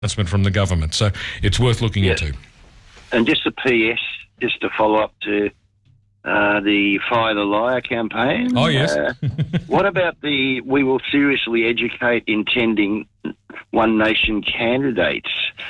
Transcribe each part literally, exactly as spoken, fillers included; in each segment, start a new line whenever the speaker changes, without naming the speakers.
announcement from the government. So it's worth looking
Yeah.
into.
And just a P S, just to follow up to uh, the Fire the Liar campaign.
Oh, yes.
Uh, what about the We Will Seriously Educate Intending One Nation Candidates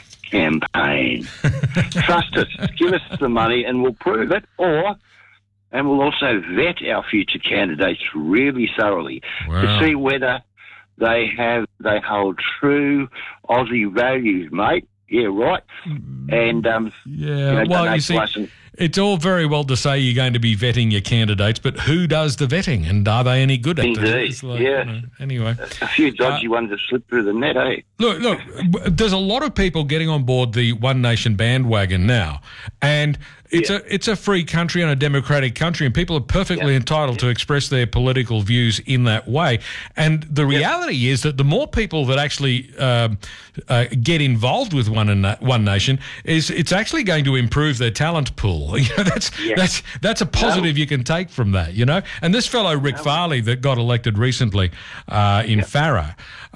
campaign? Trust us. Give us the money and we'll prove it. Or, and we'll also vet our future candidates really thoroughly
Wow.
to see whether they have, they hold true Aussie values, mate. Yeah, right. And, um,
Yeah,
you know,
well,
donate
you
to
see,
us and-
it's all very well to say you're going to be vetting your candidates, but who does the vetting, and are they any good at it?
Indeed,
It's like,
yeah.
you know, anyway.
a few dodgy ones that slip through the net, eh?
Look, look, there's a lot of people getting on board the One Nation bandwagon now, and it's
Yeah.
a it's a free country and a democratic country, and people are perfectly
Yeah.
entitled to express their political views in that way. And the reality is that the more people that actually um, uh, get involved with One and One Nation, is it's actually going to improve their talent pool. You know, that's
Yeah.
that's that's a positive you can take from that. You know, and this fellow Rick Farley that got elected recently uh, in Farah.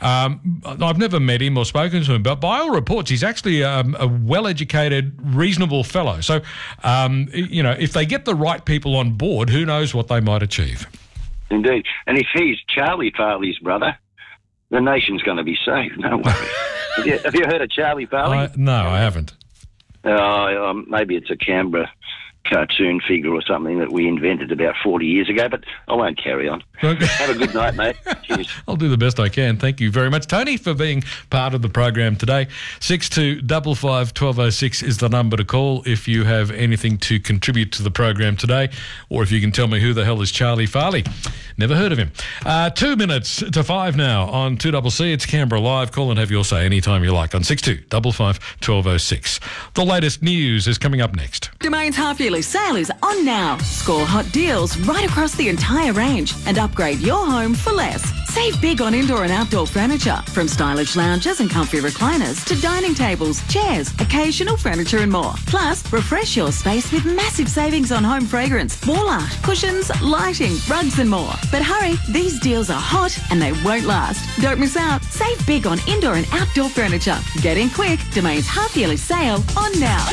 Um, I've never met him or spoken to him, but by all reports, he's actually um, a well-educated, reasonable fellow. So, um, you know, if they get the right people on board, who knows what they might achieve.
Indeed. And if he's Charlie Farley's brother, the nation's going to be saved. No worries. have, you, have you heard of Charlie Farley?
I, no, I haven't.
Uh, um, maybe it's a Canberra cartoon figure or something that we invented about forty years ago, but I won't carry on.
Okay.
Have a good night, mate. Cheers.
I'll do the best I can. Thank you very much, Tony, for being part of the program today. six two five five, one two oh six is the number to call if you have anything to contribute to the program today, or if you can tell me who the hell is Charlie Farley. Never heard of him. Uh, two minutes to five now on two C C. It's Canberra Live. Call and have your say anytime you like on six two five five, one two oh six. The latest news is coming up next.
Domain's half-yearly sale is on now. Score hot deals right across the entire range and upgrade your home for less. Save big on indoor and outdoor furniture, from stylish lounges and comfy recliners to dining tables, chairs, occasional furniture and more. Plus, refresh your space with massive savings on home fragrance, wall art, cushions, lighting, rugs and more. But hurry, these deals are hot and they won't last. Don't miss out. Save big on indoor and outdoor furniture. Get in quick. Domain's half-yearly sale on now.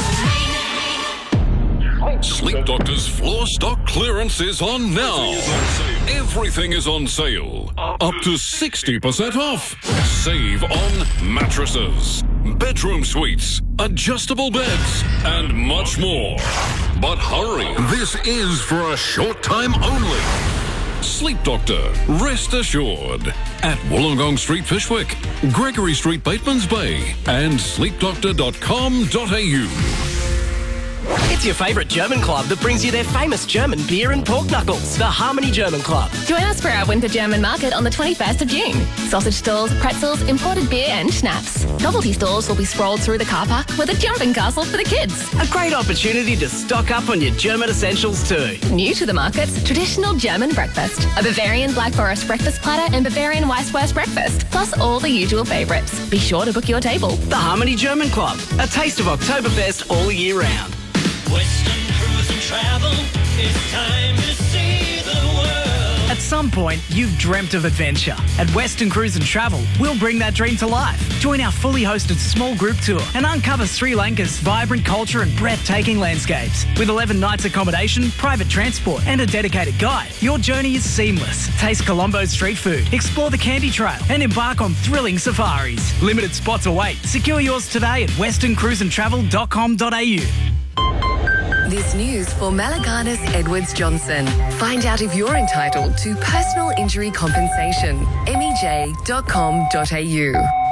Sleep Doctor's floor stock clearance is on now. Everything is on sale. Up to sixty percent off. Save on mattresses, bedroom suites, adjustable beds, and much more. But hurry, this is for a short time only. Sleep Doctor, rest assured. At Wollongong Street, Fishwick, Gregory Street, Batemans Bay, and sleep doctor dot com dot a u.
It's your favourite German club that brings you their famous German beer and pork knuckles, the Harmony German Club.
Join us for our Winter German Market on the twenty-first of June. Sausage stalls, pretzels, imported beer and schnapps. Novelty stores will be sprawled through the car park with a jumping castle for the kids.
A great opportunity to stock up on your German essentials too.
New to the markets, traditional German breakfast. A Bavarian Black Forest breakfast platter and Bavarian Weisswurst breakfast, plus all the usual favourites. Be sure to book your table.
The Harmony German Club, a taste of Oktoberfest all year round.
Western Cruise and Travel, it's time to see the world.
At some point, you've dreamt of adventure. At Western Cruise and Travel, we'll bring that dream to life. Join our fully hosted small group tour and uncover Sri Lanka's vibrant culture and breathtaking landscapes. With eleven nights accommodation, private transport and a dedicated guide, your journey is seamless. Taste Colombo's street food, explore the Candy Trail and embark on thrilling safaris. Limited spots await. Secure yours today at western cruise and travel dot com dot a u.
This news for Malaganas Edwards Johnson. Find out if you're entitled to personal injury compensation. m e j dot com dot a u.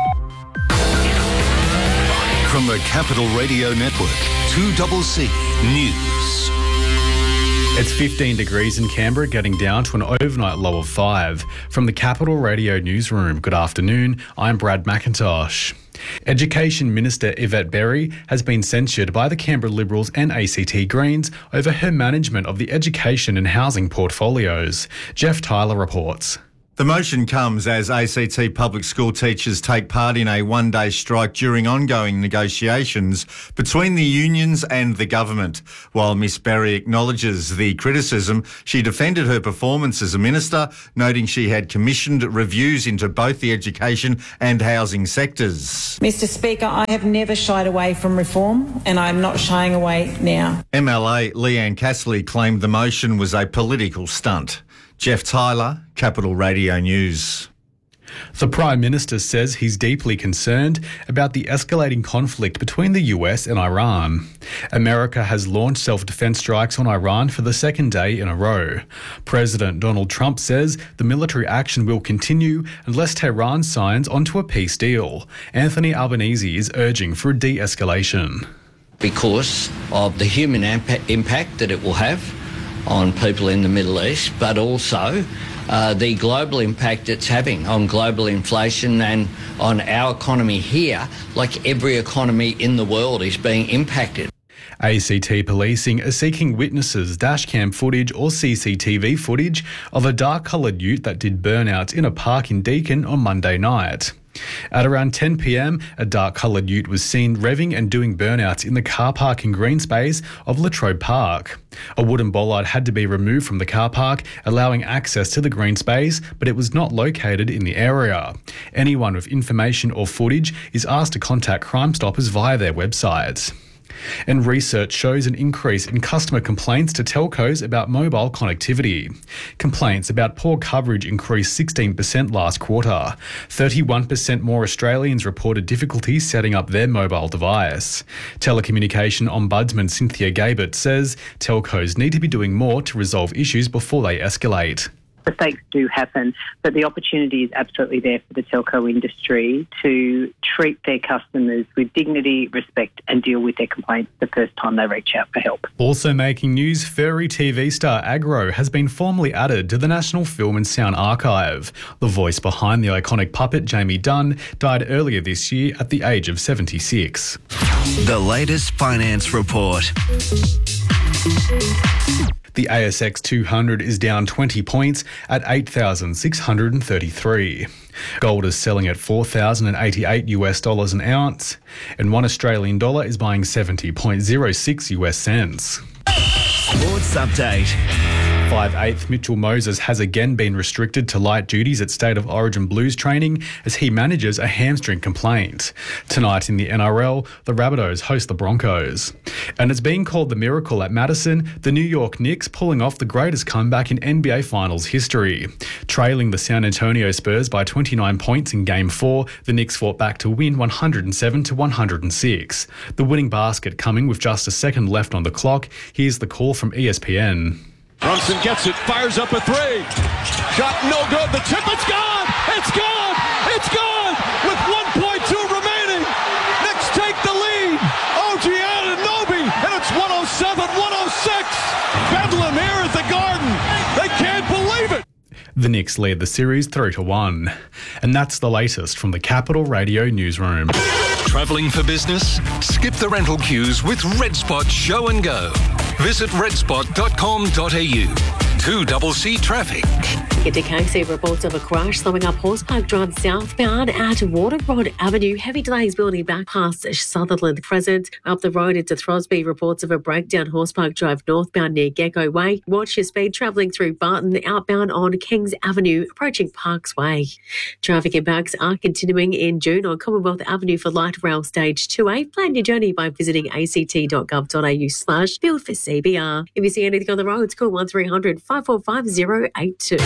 From the Capital Radio Network, two C C News.
It's fifteen degrees in Canberra, getting down to an overnight low of five. From the Capital Radio Newsroom, good afternoon. I'm Brad McIntosh. Education Minister Yvette Berry has been censured by the Canberra Liberals and A C T Greens over her management of the education and housing portfolios. Jeff Tyler reports.
The motion comes as A C T public school teachers take part in a one-day strike during ongoing negotiations between the unions and the government. While Miss Berry acknowledges the criticism, she defended her performance as a minister, noting she had commissioned reviews into both the education and housing sectors.
Mister Speaker, I have never shied away from reform, and I'm not shying away now.
M L A Leanne Castley claimed the motion was a political stunt. Jeff Tyler, Capital Radio News.
The Prime Minister says he's deeply concerned about the escalating conflict between the U S and Iran. America has launched self-defense strikes on Iran for the second day in a row. President Donald Trump says the military action will continue unless Tehran signs onto a peace deal. Anthony Albanese is urging for a de-escalation.
Because of the human impa- impact that it will have on people in the Middle East, but also uh, the global impact it's having on global inflation and on our economy here, like every economy in the world is being impacted.
A C T policing are seeking witnesses, dashcam footage or C C T V footage of a dark-coloured ute that did burnouts in a park in Deakin on Monday night. At around ten p m, a dark-coloured ute was seen revving and doing burnouts in the car park in green space of Latrobe Park. A wooden bollard had to be removed from the car park, allowing access to the green space, but it was not located in the area. Anyone with information or footage is asked to contact Crime Stoppers via their website. And research shows an increase in customer complaints to telcos about mobile connectivity. Complaints about poor coverage increased sixteen percent last quarter. thirty-one percent more Australians reported difficulties setting up their mobile device. Telecommunication Ombudsman Cynthia Gabert says telcos need to be doing more to resolve issues before they escalate.
Mistakes do happen, but the opportunity is absolutely there for the telco industry to treat their customers with dignity, respect and deal with their complaints the first time they reach out for help.
Also making news, furry T V star Agro has been formally added to the National Film and Sound Archive. The voice behind the iconic puppet Jamie Dunn died earlier this year at the age of seventy-six.
The latest finance report.
The A S X two hundred is down twenty points at eight thousand six hundred thirty-three. Gold is selling at four thousand eighty-eight US dollars an ounce, and one Australian dollar is buying seventy point zero six US cents.
Sports update.
five eighth Mitchell Moses has again been restricted to light duties at State of Origin Blues training as he manages a hamstring complaint. Tonight in the N R L, the Rabbitohs host the Broncos. And it's being called the miracle at Madison, the New York Knicks pulling off the greatest comeback in N B A Finals history. Trailing the San Antonio Spurs by twenty-nine points in Game four, the Knicks fought back to win one hundred seven to one hundred six. The winning basket coming with just a second left on the clock. Here's the call from E S P N.
Brunson gets it, fires up a three. Shot no good. The tip, it's gone. It's gone. It's gone. With one point two remaining. Knicks take the lead. O G Anunoby, and it's one oh seven one oh six. Bedlam here at the Garden. They can't believe it.
The Knicks lead the series three to one. And that's the latest from the Capital Radio Newsroom.
Travelling for business? Skip the rental queues with RedSpot Show and Go. Visit red spot dot com dot a u. two C C traffic.
Get to K C reports of a crash slowing up Horse Park Drive southbound at Waterrod Avenue. Heavy delays building back past Sutherland Crescent. Up the road into Throsby, reports of a breakdown Horse Park Drive northbound near Gecko Way. Watch your speed travelling through Barton, outbound on Kings Avenue, approaching Parks Way. Traffic impacts are continuing in June on Commonwealth Avenue for light rail stage two A. Plan your journey by visiting a c t dot gov dot a u slash build for C B R. If you see anything on the roads, call one three hundred five four five zero eight two.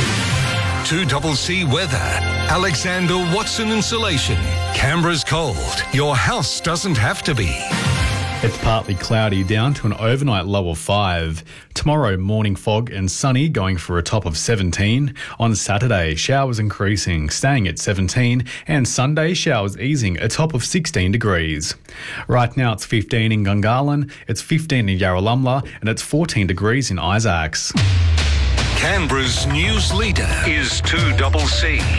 two C C weather. Alexander Watson Insulation. Canberra's cold. Your house doesn't have to be.
It's partly cloudy down to an overnight low of five. Tomorrow, morning fog and sunny, going for a top of seventeen. On Saturday, showers increasing, staying at seventeen. And Sunday, showers easing, a top of sixteen degrees. Right now, it's fifteen in Gungahlin, it's fifteen in Yarralumla, and it's fourteen degrees in Isaacs.
Canberra's news leader is two C C.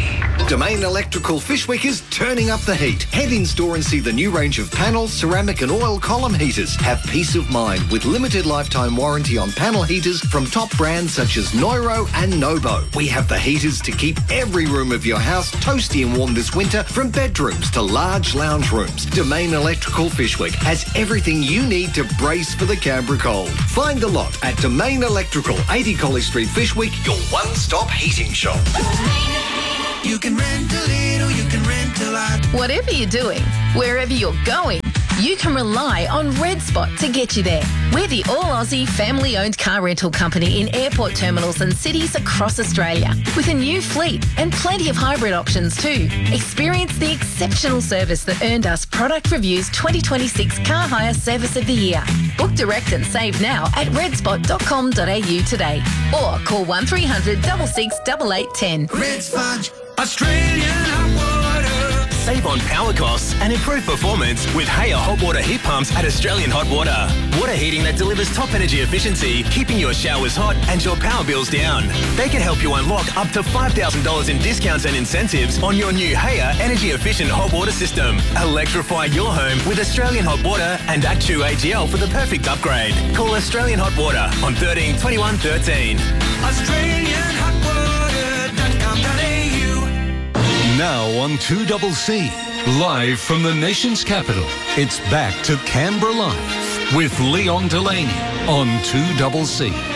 Domain Electrical Fishwick is turning up the heat. Head in store and see the new range of panels, ceramic and oil column heaters. Have peace of mind with limited lifetime warranty on panel heaters from top brands such as Neuro and Nobo. We have the heaters to keep every room of your house toasty and warm this winter, from bedrooms to large lounge rooms. Domain Electrical Fishwick has everything you need to brace for the Canberra cold. Find the lot at Domain Electrical, eighty College Street, Fishwick, your one-stop heating shop.
You can rent a little, you can rent a lot.
Whatever you're doing, wherever you're going, you can rely on Red Spot to get you there. We're the all-Aussie family-owned car rental company in airport terminals and cities across Australia, with a new fleet and plenty of hybrid options too. Experience the exceptional service that earned us Product Review's twenty twenty-six Car Hire Service of the Year. Book direct and save now at redspot dot com dot a u today, or call one three hundred six six eight eight one zero.
Red Sponge, Australian hot water.
Save on power costs and improve performance with Haya hot water heat pumps at Australian Hot Water. Water heating that delivers top energy efficiency, keeping your showers hot and your power bills down. They can help you unlock up to five thousand dollars in discounts and incentives on your new Haya energy efficient hot water system. Electrify your home with Australian Hot Water and Actu A G L for the perfect upgrade. Call Australian Hot Water on thirteen twenty-one thirteen.
Australian hot water dot com dot a u.
Now on two C C, live from the nation's capital, it's back to Canberra Live with Leon Delaney on two C C.